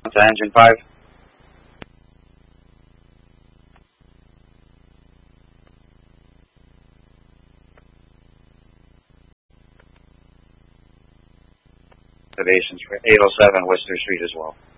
to engine 5. Activations for 807 Worcester Street as well.